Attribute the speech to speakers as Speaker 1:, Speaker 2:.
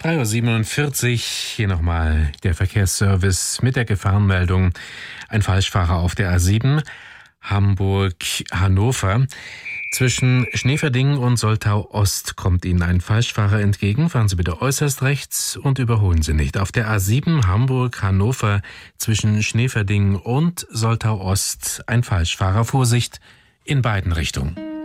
Speaker 1: 3:47 Uhr, hier nochmal der Verkehrsservice mit der Gefahrenmeldung. Ein Falschfahrer auf der A7 Hamburg-Hannover. Zwischen Schneeverding und Soltau Ost kommt Ihnen ein Falschfahrer entgegen. Fahren Sie bitte äußerst rechts und überholen Sie nicht. Auf der A7 Hamburg-Hannover zwischen Schneeverding und Soltau Ost ein Falschfahrer. Vorsicht in beiden Richtungen.